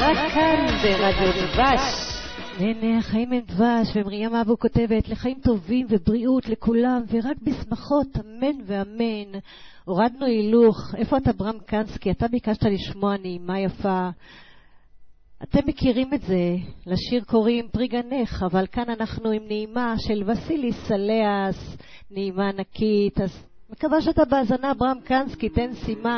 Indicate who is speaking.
Speaker 1: רק כאן ברדיו דבש.
Speaker 2: הנה, חיים עם דבש, ומרים אבו כותבת, לחיים טובים ובריאות לכולם, ורק בשמחות, אמן ואמן. הורדנו הילוך, איפה אתה ברם קנסקי? אתה ביקשת לשמוע נעימה יפה. אתם מכירים את זה, לשיר קוראים פרי גנך, אבל כאן אנחנו עם נעימה של וסילי סלאס, נעימה ענקית. אז מקווה שאתה בהזנה ברם קנסקי, תן סימן.